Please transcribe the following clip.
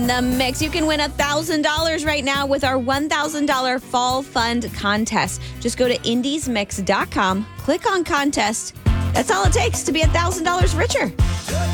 The Mix. You can win $1,000 right now with our $1,000 Fall Fund contest. Just go to indiesmix.com, click on contest. That's all it takes to be $1,000 richer.